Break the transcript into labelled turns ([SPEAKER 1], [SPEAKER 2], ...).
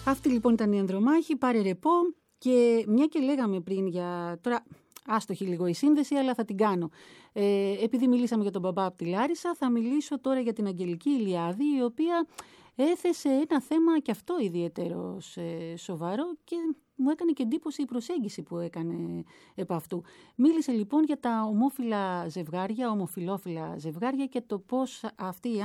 [SPEAKER 1] Αυτή λοιπόν ήταν η Ανδρομάχη, πάρε ρεπό. Και μια και λέγαμε πριν για... Τώρα άστοχη λίγο η σύνδεση, αλλά θα την κάνω. Επειδή μιλήσαμε για τον μπαμπά από τη Λάρισα, θα μιλήσω τώρα για την Αγγελική Ηλιάδη, η οποία έθεσε ένα θέμα και αυτό ιδιαίτερο σοβαρό και μου έκανε και εντύπωση η προσέγγιση που έκανε επ' αυτού. Μίλησε λοιπόν για τα ομόφυλα ζευγάρια, ομοφυλόφυλα ζευγάρια και το πώς αυτοί οι